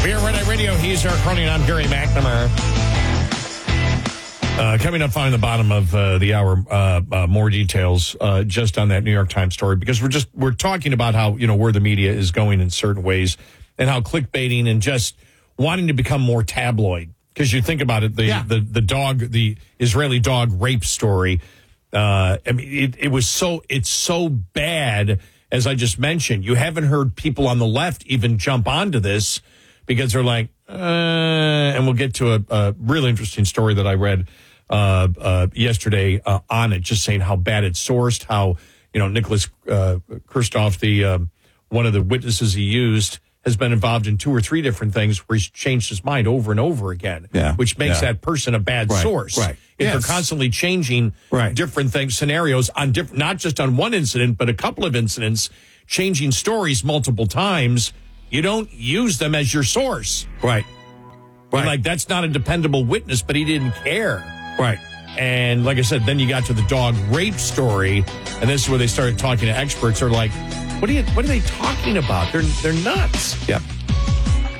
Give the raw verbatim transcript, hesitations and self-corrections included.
We are Red Eye Radio. He's our Cronin. I'm Gary McNamara. Uh, coming up on the bottom of uh, the hour, uh, uh, more details uh, just on that New York Times story, because we're just we're talking about how, you know, where the media is going in certain ways and how clickbaiting and just wanting to become more tabloid. Because you think about it, the, Yeah. the the dog, the Israeli dog rape story. Uh, I mean, it, it was so it's so bad, as I just mentioned. You haven't heard people on the left even jump onto this because they're like, uh, and we'll get to a, a really interesting story that I read uh, uh, yesterday uh, on it, just saying how bad it's sourced, how, you know, Nicholas uh, Kristof, the um, one of the witnesses he used, has been involved in two or three different things where he's changed his mind over and over again, yeah. which makes yeah. that person a bad right. source. Right. If yes. they're constantly changing right. different things, scenarios on different, not just on one incident, but a couple of incidents, changing stories multiple times, you don't use them as your source. Right. Right. Like, that's not a dependable witness, but he didn't care. Right. And like I said, then you got to the dog rape story, and this is where they started talking to experts. They're like, what are you, what are they talking about? They're, they're nuts. Yep.